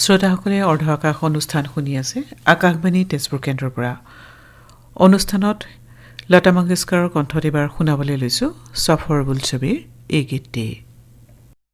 শ্ৰোতাসকলে অৰ্ধআকাশ অনুষ্ঠান শুনি আছে আকাশবাণী তেজপুৰ কেন্দ্ৰৰ পৰা। অনুষ্ঠানত লতা মংগেশকাৰৰ কণ্ঠত এবাৰ শুনাবলৈ লৈছো সফৰ বুলছবিৰ এই গীতটি।